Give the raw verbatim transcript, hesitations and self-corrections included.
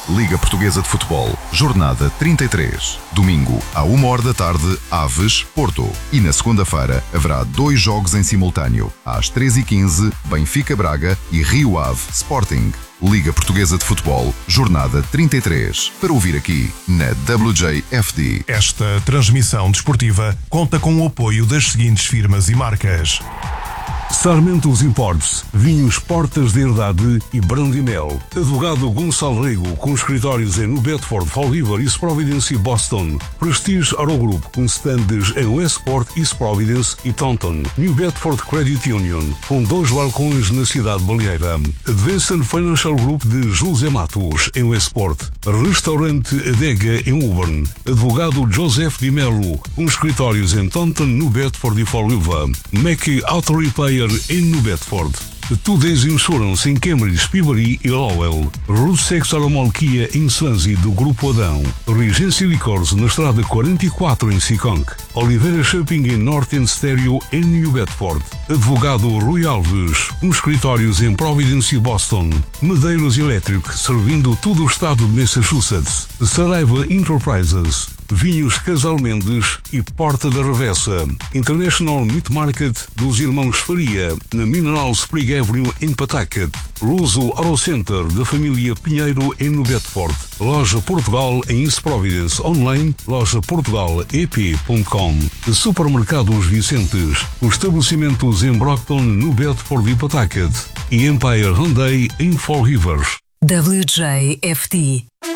Liga Portuguesa de Futebol, jornada trinta e três. Domingo, à uma hora da tarde, Aves, Porto. E na segunda-feira, haverá dois jogos em simultâneo. Às três e quinze, Benfica Braga e Rio Ave Sporting. Liga Portuguesa de Futebol, jornada trinta e três. Para ouvir aqui, na W J F D. Esta transmissão desportiva conta com o apoio das seguintes firmas e marcas: Sarmentos Imports, Vinhos Portas de Herdade e Brandimel. Advogado Gonçalo Rego, com escritórios em New Bedford, Fall River, East Providence e Boston. Prestige Aerogroup, com stands em Westport, East Providence e Taunton. New Bedford Credit Union, com dois balcões na cidade baleeira. Advanced Financial Group de José Matos, em Westport. Restaurante Adega, em Auburn. Advogado Joseph Di Melo, com escritórios em Taunton, New Bedford e Fall River. Mackey Auto Repair em New Bedford. Today's Insurance em Cambridge, Peabody e Lowell. Route seis Aromolquia em Swansea do Grupo Adão. Regency Liquors na estrada quarenta e quatro em Seekonk. Oliveira Shopping em North End Stereo em New Bedford. Advogado Rui Alves, com escritórios em Providence e Boston. Medeiros Electric, servindo todo o estado de Massachusetts. Saraiva Enterprises. Vinhos Casal Mendes e Porta da Revessa. International Meat Market dos Irmãos Faria, na Mineral Spring Avenue, em Pawtucket. Luso Auto Center, da família Pinheiro, em New Bedford. Loja Portugal, em East Providence. Online, loja portugal e p ponto com. Supermercados Vicentes. Os estabelecimentos em Brockton, New Bedford e Pawtucket. E Empire Hyundai, em Fall Rivers. W J F T.